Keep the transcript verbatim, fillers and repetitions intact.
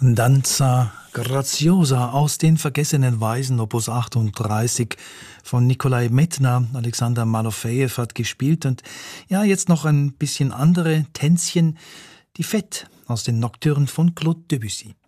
Danza Graziosa aus den Vergessenen Weisen, Opus achtunddreißig von Nikolai Medtner. Alexander Malofejew hat gespielt und ja, jetzt noch ein bisschen andere Tänzchen. Die Fête aus den Nocturnes von Claude Debussy.